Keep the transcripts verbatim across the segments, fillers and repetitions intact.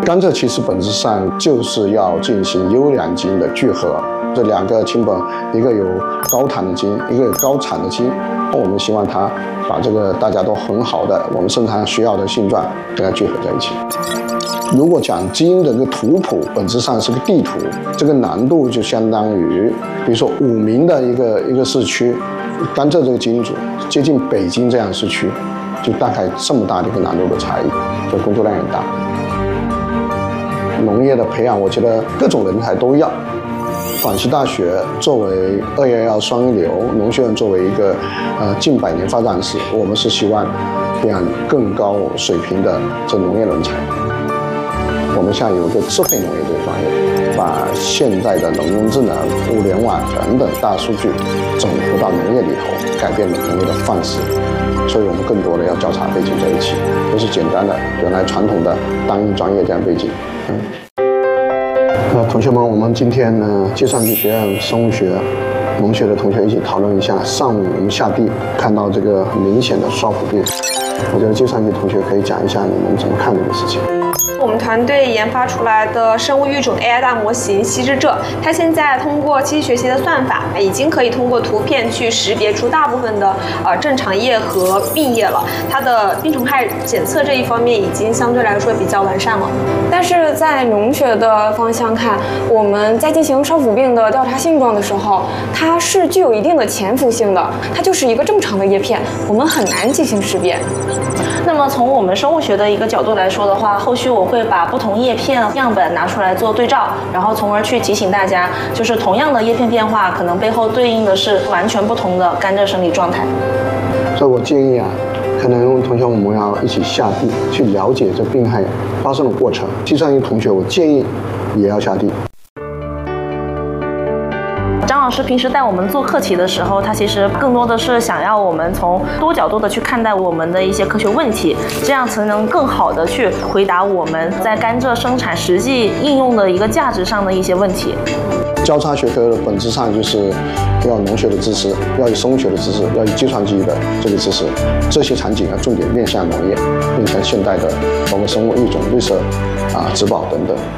甘蔗其实本质上就是要进行优良基因的聚合，这两个亲本，一个有高糖的基因，一个有高产的基因。我们希望它把这个大家都很好的我们生产需要的性状跟它聚合在一起。如果讲基因的这个图谱，本质上是个地图，这个难度就相当于，比如说武鸣的一个一个市区，甘蔗这个基因组接近北京这样的市区，就大概这么大的一个难度的差异，所以工作量很大。农业的培养，我觉得各种人才都要。广西大学作为二幺幺双一流，农学院作为一个呃近百年发展史，我们是希望培养更高水平的这农业人才。我们现在有一个智慧农业这个专业，把现在的人工智能、物联网等等大数据整合到农业里头，改变了农业的范式。所以我们更多的要交叉背景在一起，不是简单的原来传统的单一专业这样背景。嗯。呃，同学们，我们今天呢，计算机学院生物学、农学的同学一起讨论一下。上午我们下地看到这个明显的少腹病，我觉得计算机同学可以讲一下你们怎么看这个事情。 我们团队研发出来的生物育种 A I 大模型羲之浙，它现在通过机器学习的算法，已经可以通过图片去识别出大部分的呃正常叶和病叶了。它的病虫害检测这一方面已经相对来说比较完善了。但是在农学的方向看，我们在进行少腹病的调查性状的时候，它是具有一定的潜伏性的，它就是一个正常的叶片，我们很难进行识别。 那么从我们生物学的一个角度来说的话，后续我会把不同叶片样本拿出来做对照，然后从而去提醒大家，就是同样的叶片变化，可能背后对应的是完全不同的甘蔗生理状态。 所以我建议啊，可能同学我们要一起下地去了解这病害发生的过程。计算机同学，我建议也要下地。 张老师平时带我们做课题的时候，他其实更多的是想要我们从多角度的去看待我们的一些科学问题，这样才能更好的去回答我们在甘蔗生产实际应用的一个价值上的一些问题。 交叉学科的本质上就是要有农学的知识，要有生物学的知识，要有计算机的这个知识，这些场景要重点面向农业，面向现代的包括生物育种、绿色啊、植保等等。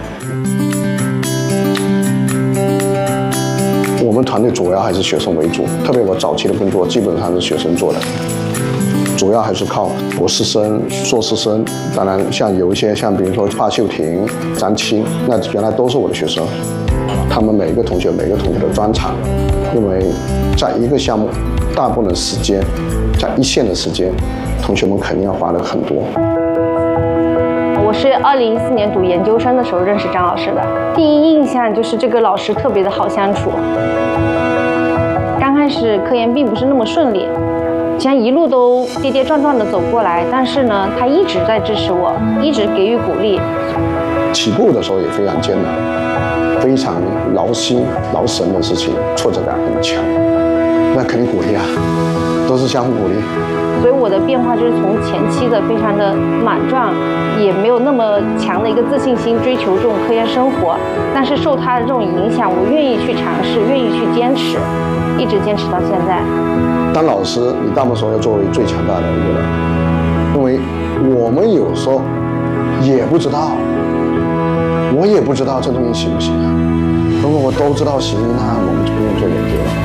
我们团队主要还是学生为主，特别我早期的工作基本上是学生做的，主要还是靠博士生、硕士生。当然，像有一些像比如说华秀婷、张青，那原来都是我的学生。他们每个同学、每个同学的专长，因为在一个项目，大部分时间，在一线的时间，同学们肯定要花的很多。 我是二零一四年读研究生的时候认识张老师的，第一印象就是这个老师特别的好相处。刚开始科研并不是那么顺利，像一路都跌跌撞撞的走过来，但是呢，他一直在支持我，一直给予鼓励。 起步的时候也非常艰难，非常劳心劳神的事情，挫折感很强，那肯定鼓励啊，都是相互鼓励。 所以我的变化就是从前期的非常的莽撞，也没有那么强的一个自信心，追求这种科研生活。但是受他的这种影响，我愿意去尝试，愿意去坚持，一直坚持到现在。 当老师，你大部分时候要作为最强大的一个人，因为我们有时候也不知道，我也不知道这东西行不行啊。如果我都知道行，那我们就不用做研究了。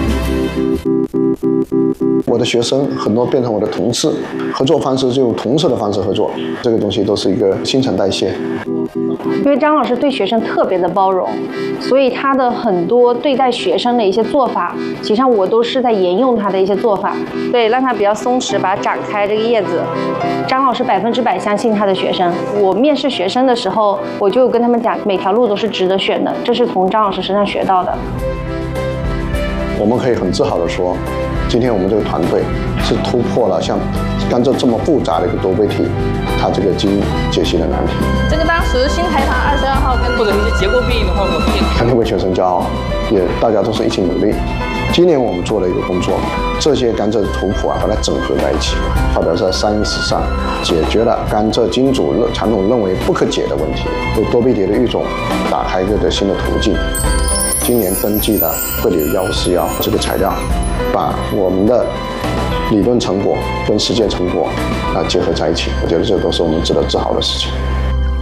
我的学生很多变成我的同事，合作方式就用同事的方式合作，这个东西都是一个新陈代谢。 因为张老师对学生特别的包容，所以他的很多对待学生的一些做法，实际上我都是在沿用他的一些做法。对，让他比较松弛，把它展开这个叶子。张老师百分之百相信他的学生。我面试学生的时候，我就跟他们讲，每条路都是值得选的，这是从张老师身上学到的。 我们可以很自豪地说，今天我们这个团队是突破了像甘蔗这么复杂的一个多倍体，它这个基因解析的难题。 这个当时新台堂二十二号跟或者一些结构变异的话，我们也肯定为学生骄傲，也大家都是一起努力。今年我们做了一个工作，这些甘蔗的图谱啊，把它整合在一起，发表在《三一史》上，解决了甘蔗基因组传统认为不可解的问题，为多倍蝶的育种打开一个新的途径。今年登记的会里幺五四幺这个材料，把我们的理论成果跟实践成果啊结合在一起，我觉得这都是我们值得自豪的事情。